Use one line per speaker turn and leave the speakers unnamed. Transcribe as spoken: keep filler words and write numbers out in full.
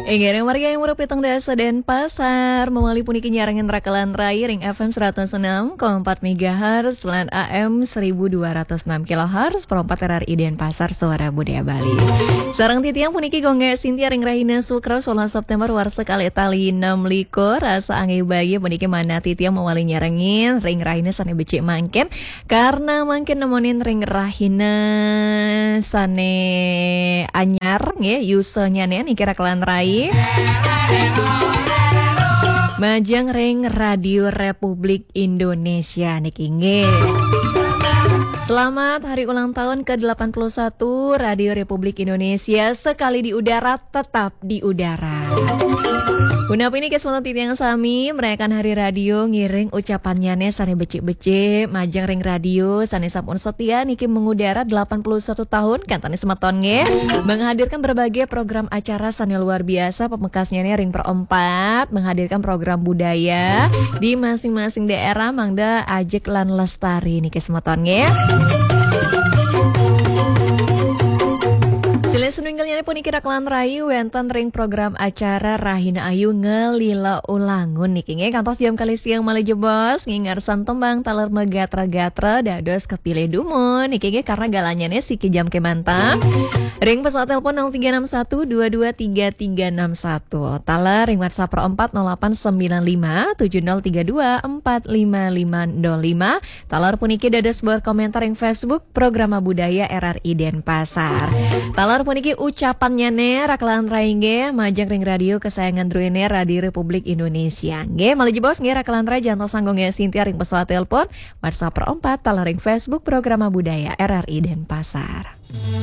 Ingin warga yang merupakan desa dan pasar memali puniki nyarangan rakalan rai ring F M seratus enam koma empat megahertz lan A M seribu dua ratus enam kilohertz perempat R R I dan pasar suara budaya Bali. Sarang titiang puniki gongga Sintia ring Rahina Sukra solan September warsa kali tali enam liko rasa angin bayi puniki mana titiang memali nyarangin ring Rahina sane becik mangken karena mangken nemonin ring Rahina sane anyar nge yusanya nih kira kelan rai Majang ring Radio Republik Indonesia niki nggih. Selamat hari ulang tahun ke delapan puluh satu Radio Republik Indonesia, sekali di udara tetap di udara. Punap ini kesempatan titiang sami merayakan hari radio ngiring ucapannya nih sane becik-becik Majang ring radio sane sampun setia niki mengudara delapan puluh satu tahun kan tani semeton nge menghadirkan berbagai program acara sane luar biasa. Pemekasnya nih ring perempat menghadirkan program budaya di masing-masing daerah mangda ajek lan lestari niki semeton nge. Sila senunggalnya pun kira kelan rayu wenten ring program acara Rahina Ayu ngelila ulangun niki nge kantos jam kali siang malah jebos ngingarsan tembang taler megatra-gatra dados kepilih dumun niki nge karena galanya nih siki jam kemantap ring pesawat telepon nol tiga enam satu dua dua tiga tiga enam satu taler ring WhatsApp pro empat nol delapan sembilan lima tujuh nol tiga dua empat lima lima nol lima taler puniki dados berkomentar ring Facebook program budaya R R I Denpasar taler puniki ucapannya nih rakalan raingge Majang ring radio kesayangan druene Radio Republik Indonesia nge malah jebos nge rakalan rai jantung sanggungnya Sintia ring pesawat telepon WhatsApp pro empat taler ring Facebook program budaya R R I Denpasar.